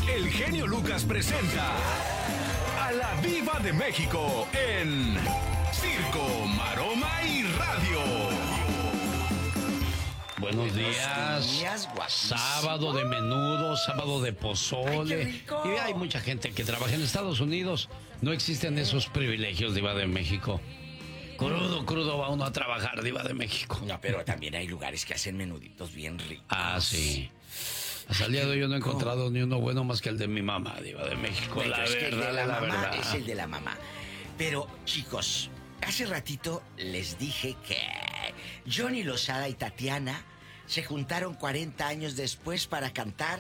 el genio Lucas presenta a la Diva de México en Circo, Maroma y Radio. Buenos días, sábado de menudo, sábado de pozole. Y hay mucha gente que trabaja en Estados Unidos. No existen esos privilegios, Diva de México. Crudo va uno a trabajar, Diva de México. No, pero también hay lugares que hacen menuditos bien ricos. Ah, sí. Hasta el día de hoy yo no he encontrado ni uno bueno más que el de mi mamá, Diva de México. Bueno, la es que el de la mamá verdad. es el de la mamá. Pero, chicos, hace ratito les dije que Johnny Lozada y Tatiana se juntaron 40 años después para cantar.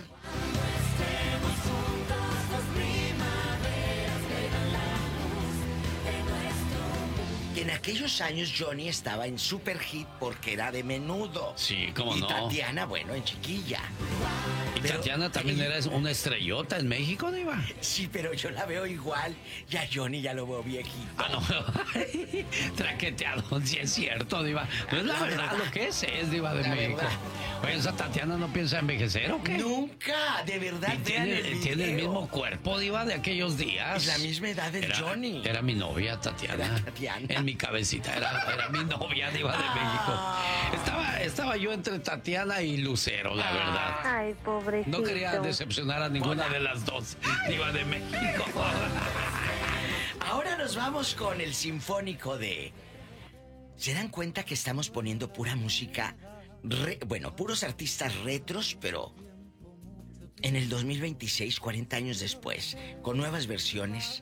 Que en aquellos años Johnny estaba en super hit porque era de Menudo. Sí, cómo no. Y Tatiana, bueno, en Chiquilla. Y pero Tatiana también era una estrellota en México, Diva. Sí, pero yo la veo igual. Ya Johnny ya lo veo viejito. Ah, no. Traqueteado, sí es cierto, Diva. No es la verdad lo que es Diva de La México. verdad. Oye, ¿esa Tatiana no piensa envejecer o qué? Nunca, de verdad. Y tiene el mismo cuerpo, Diva, de aquellos días. Es la misma edad del Johnny. Era mi novia, Tatiana. Era Tatiana. En mi cabecita, era mi novia, Diva de México. Estaba yo entre Tatiana y Lucero, la verdad. Ay, pobrecito. No quería decepcionar a ninguna de las dos, Diva de México. Ahora nos vamos con el sinfónico de... ¿Se dan cuenta que estamos poniendo pura música? Puros artistas retros, pero... En el 2026, 40 años después, con nuevas versiones...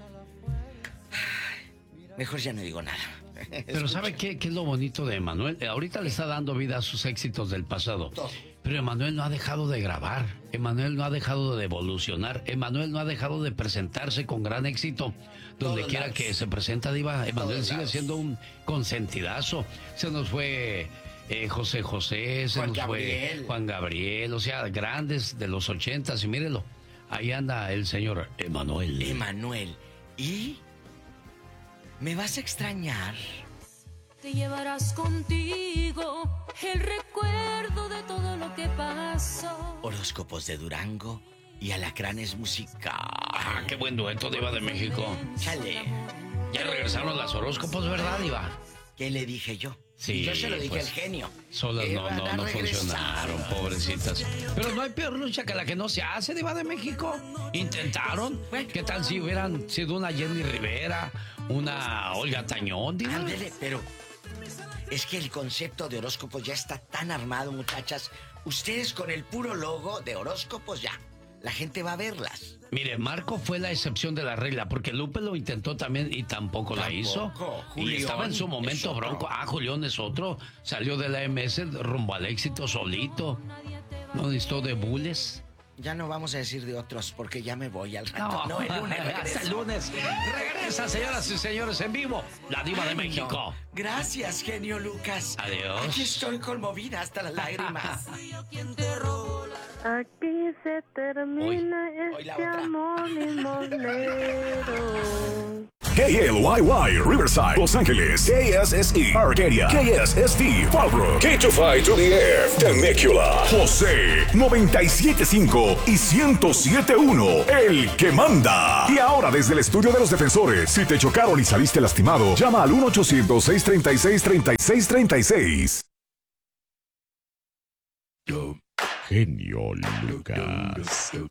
Mejor ya no digo nada. Pero ¿sabe qué es lo bonito de Emanuel? Ahorita le está dando vida a sus éxitos del pasado. Pero Emanuel no ha dejado de grabar. Emanuel no ha dejado de evolucionar. Emanuel no ha dejado de presentarse con gran éxito. Donde quiera que se presenta, Diva, Emanuel sigue siendo un consentidazo. Se nos fue José José, se nos fue Juan Gabriel. O sea, grandes de los 80s. Y mírelo, ahí anda el señor Emanuel. Emanuel. Y... ¿me vas a extrañar? Te llevarás contigo el recuerdo de todo lo que pasó. Horóscopos de Durango y Alacranes musical. Ah, qué buen dueto, Diva de México. Chale. Ya regresaron las horóscopos, ¿verdad, Diva? ¿Qué le dije yo? Sí, y yo se lo dije pues, al genio. Solas no funcionaron, pobrecitas. Pero no hay peor lucha que la que no se hace, Diva de México. Intentaron. ¿Qué tal si hubieran sido una Jenny Rivera, una Olga Tañón, Diva? Ándele, pero es que el concepto de horóscopos ya está tan armado, muchachas. Ustedes con el puro logo de horóscopos ya. La gente va a verlas. Mire, Marco fue la excepción de la regla, porque Lupe lo intentó también y tampoco la hizo. Julián, y estaba en su momento bronco. Ah, Julián es otro. Salió de la MS rumbo al éxito solito. No necesitó de bules. Ya no vamos a decir de otros porque ya me voy al rato. No, el lunes hasta el lunes. Regresa, señoras y señores, en vivo, la Diva de México. No. Gracias, genio Lucas. Adiós. Aquí estoy conmovida hasta las lágrimas. Aquí se termina este amor limosnero. KLYY, Riverside, Los Ángeles, KSSE, Arcadia, KSST, Fallbrook, K25 to the Air, Temecula, José, 97.5 y 107.1, el que manda. Y ahora desde el estudio de los defensores, si te chocaron y saliste lastimado, llama al 1-800-636-3636. Genio Lucas.